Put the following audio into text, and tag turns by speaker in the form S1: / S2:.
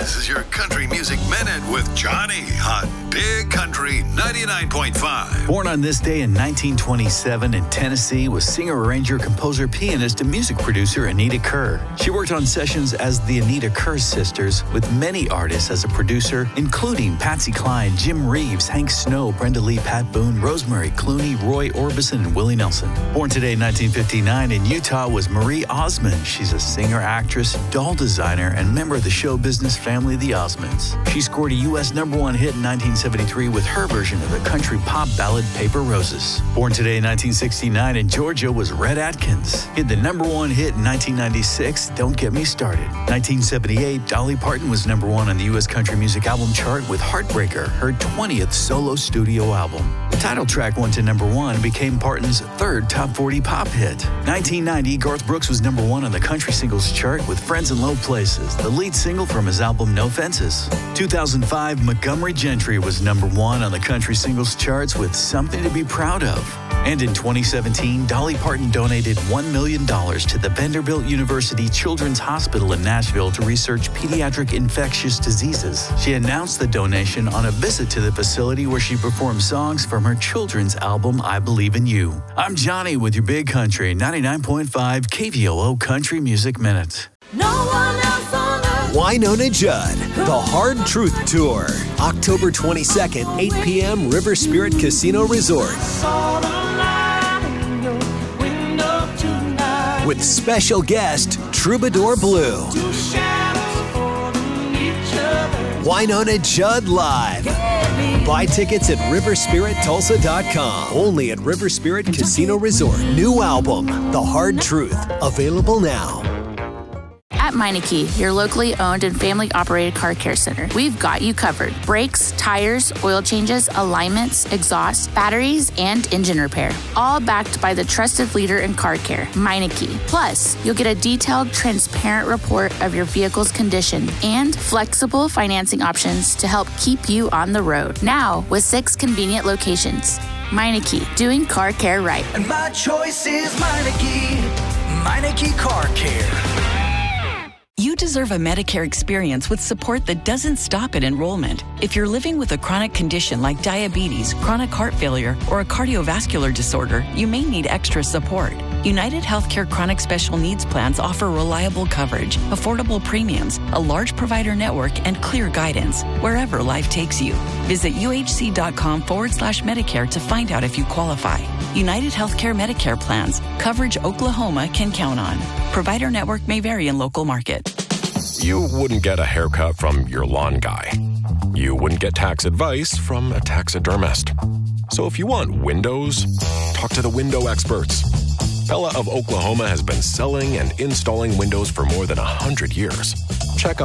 S1: This is your Country Music Minute with Johnny on Big Country 99.5.
S2: Born on this day in 1927 in Tennessee was singer, arranger, composer, pianist, and music producer Anita Kerr. She worked on sessions as the Anita Kerr Sisters with many artists as a producer, including Patsy Cline, Jim Reeves, Hank Snow, Brenda Lee, Pat Boone, Rosemary Clooney, Roy Orbison, and Willie Nelson. Born today in 1959 in Utah was Marie Osmond. She's a singer, actress, doll designer, and member of the show business family The Osmonds. She scored a U.S. #1 hit in 1973 with her version of the country pop ballad Paper Roses. Born today in 1969 in Georgia was Red Atkins. He had the #1 hit in 1996, Don't Get Me Started. 1978, Dolly Parton was #1 on the U.S. Country Music Album Chart with Heartbreaker, her 20th solo studio album. The title track went to #1 and became Parton's third top 40 pop hit. 1990, Garth Brooks was #1 on the Country Singles Chart with Friends in Low Places, the lead single from his album No Fences. 2005, Montgomery Gentry was #1 on the Country Singles Charts with Something to Be Proud of. And in 2017, Dolly Parton donated $1 million to the Vanderbilt University Children's Hospital in Nashville to research pediatric infectious diseases. She announced the donation on a visit to the facility where she performed songs from her children's album, I Believe in You. I'm Johnny with your Big Country 99.5 KVOO Country Music Minute.
S3: No one else on earth.
S4: Wynonna Judd, The Hard Truth Tour, October 22nd, 8 p.m., River Spirit Casino Resort. With special guest, Troubadour Blue. Wynonna Judd Live. Buy tickets at riverspirittulsa.com. Only at River Spirit Casino Resort. New album, The Hard Truth. Available now.
S5: At Meineke, your locally owned and family-operated car care center, we've got you covered. Brakes, tires, oil changes, alignments, exhaust, batteries, and engine repair. All backed by the trusted leader in car care, Meineke. Plus, you'll get a detailed, transparent report of your vehicle's condition and flexible financing options to help keep you on the road. Now, with 6 convenient locations. Meineke, doing car care right.
S6: And my choice is Meineke. Meineke Car Care.
S7: You deserve a Medicare experience with support that doesn't stop at enrollment. If you're living with a chronic condition like diabetes, chronic heart failure, or a cardiovascular disorder, you may need extra support. United Healthcare Chronic Special Needs Plans offer reliable coverage, affordable premiums, a large provider network, and clear guidance wherever life takes you. Visit uhc.com/Medicare to find out if you qualify. United Healthcare Medicare plans. Coverage Oklahoma can count on. Provider network may vary in local market.
S8: You wouldn't get a haircut from your lawn guy. You wouldn't get tax advice from a taxidermist. So if you want windows, talk to the window experts. Pella of Oklahoma has been selling and installing windows for more than 100 years. Check out